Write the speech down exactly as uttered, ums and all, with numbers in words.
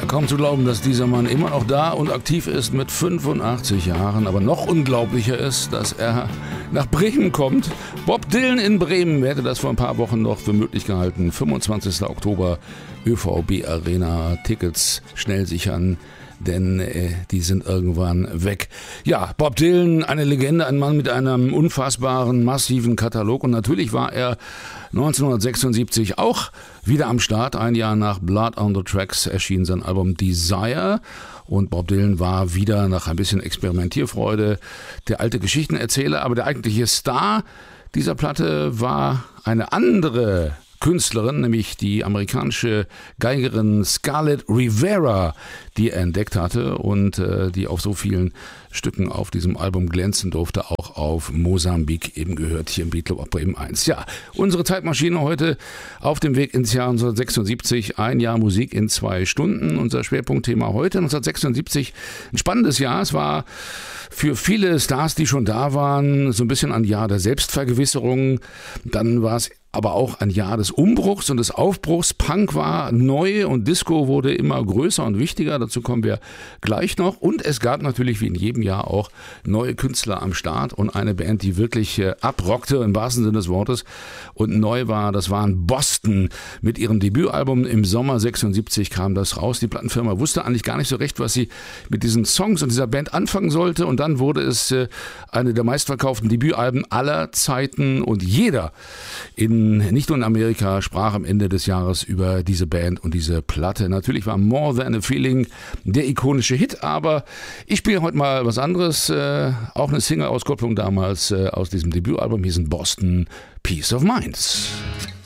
Kaum zu glauben, dass dieser Mann immer noch da und aktiv ist mit fünfundachtzig Jahren. Aber noch unglaublicher ist, dass er nach Bremen kommt. Bob Dylan in Bremen. Wer hätte das vor ein paar Wochen noch für möglich gehalten? fünfundzwanzigster Oktober, Ö V B Arena. Tickets schnell sichern, denn äh, die sind irgendwann weg. Ja, Bob Dylan, eine Legende, ein Mann mit einem unfassbaren, massiven Katalog. Und natürlich war er neunzehnhundertsechsundsiebzig auch wieder am Start. Ein Jahr nach Blood on the Tracks erschien sein Album Desire. Und Bob Dylan war wieder nach ein bisschen Experimentierfreude der alte Geschichtenerzähler. Aber der eigentliche Star dieser Platte war eine andere Künstlerin, nämlich die amerikanische Geigerin Scarlett Rivera, die er entdeckt hatte und äh, die auf so vielen Stücken auf diesem Album glänzen durfte, auch auf Mosambik eben gehört, hier im Beatclub auf Bremen eins. Ja, unsere Zeitmaschine heute auf dem Weg ins Jahr neunzehnhundertsechsundsiebzig, ein Jahr Musik in zwei Stunden. Unser Schwerpunktthema heute, neunzehnhundertsechsundsiebzig, ein spannendes Jahr. Es war für viele Stars, die schon da waren, so ein bisschen ein Jahr der Selbstvergewisserung. Dann war es aber auch ein Jahr des Umbruchs und des Aufbruchs. Punk war neu und Disco wurde immer größer und wichtiger. Dazu kommen wir gleich noch. Und es gab natürlich wie in jedem Jahr auch neue Künstler am Start und eine Band, die wirklich äh, abrockte im wahrsten Sinne des Wortes und neu war. Das waren Boston mit ihrem Debütalbum. Im Sommer sechsundsiebzig kam das raus. Die Plattenfirma wusste eigentlich gar nicht so recht, was sie mit diesen Songs und dieser Band anfangen sollte. Und dann wurde es äh, eine der meistverkauften Debütalben aller Zeiten und jeder in nicht nur in Amerika sprach am Ende des Jahres über diese Band und diese Platte. Natürlich war More Than a Feeling der ikonische Hit, aber ich spiele heute mal was anderes. Äh, auch eine Single-Auskopplung damals äh, aus diesem Debütalbum. Hier sind Boston, Peace of Minds.